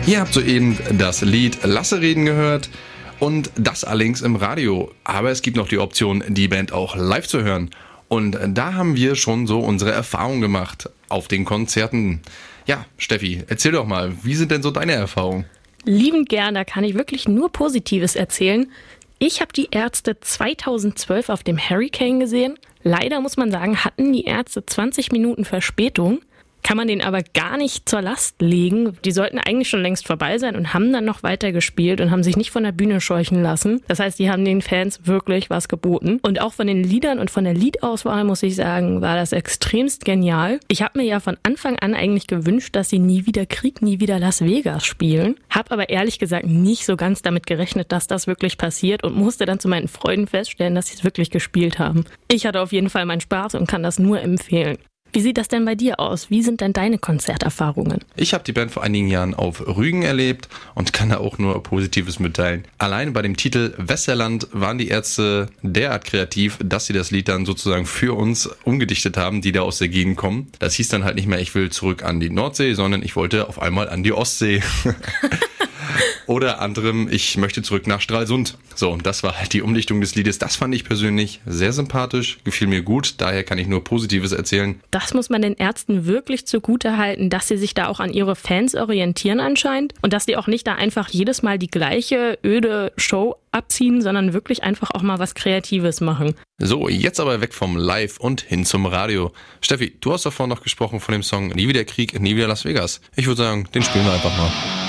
Ihr habt soeben das Lied Lasse reden gehört und das allerdings im Radio. Aber es gibt noch die Option, die Band auch live zu hören. Und da haben wir schon so unsere Erfahrungen gemacht auf den Konzerten. Ja, Steffi, erzähl doch mal, wie sind denn so deine Erfahrungen? Liebend gern, da kann ich wirklich nur Positives erzählen. Ich habe die Ärzte 2012 auf dem Hurricane gesehen. Leider muss man sagen, hatten die Ärzte 20 Minuten Verspätung. Kann man denen aber gar nicht zur Last legen. Die sollten eigentlich schon längst vorbei sein und haben dann noch weiter gespielt und haben sich nicht von der Bühne scheuchen lassen. Das heißt, die haben den Fans wirklich was geboten. Und auch von den Liedern und von der Liedauswahl, muss ich sagen, war das extremst genial. Ich habe mir ja von Anfang an eigentlich gewünscht, dass sie Nie wieder Krieg, Nie wieder Las Vegas spielen. Habe aber ehrlich gesagt nicht so ganz damit gerechnet, dass das wirklich passiert und musste dann zu meinen Freuden feststellen, dass sie es wirklich gespielt haben. Ich hatte auf jeden Fall meinen Spaß und kann das nur empfehlen. Wie sieht das denn bei dir aus? Wie sind denn deine Konzerterfahrungen? Ich habe die Band vor einigen Jahren auf Rügen erlebt und kann da auch nur Positives mitteilen. Allein bei dem Titel Westerland waren die Ärzte derart kreativ, dass sie das Lied dann sozusagen für uns umgedichtet haben, die da aus der Gegend kommen. Das hieß dann halt nicht mehr, ich will zurück an die Nordsee, sondern ich wollte auf einmal an die Ostsee. Oder anderem, ich möchte zurück nach Stralsund. So, das war halt die Umdichtung des Liedes. Das fand ich persönlich sehr sympathisch, gefiel mir gut. Daher kann ich nur Positives erzählen. Das muss man den Ärzten wirklich zugute halten, dass sie sich da auch an ihre Fans orientieren anscheinend. Und dass die auch nicht da einfach jedes Mal die gleiche öde Show abziehen, sondern wirklich einfach auch mal was Kreatives machen. So, jetzt aber weg vom Live und hin zum Radio. Steffi, du hast davor noch gesprochen von dem Song Nie wieder Krieg, Nie wieder Las Vegas. Ich würde sagen, den spielen wir einfach mal.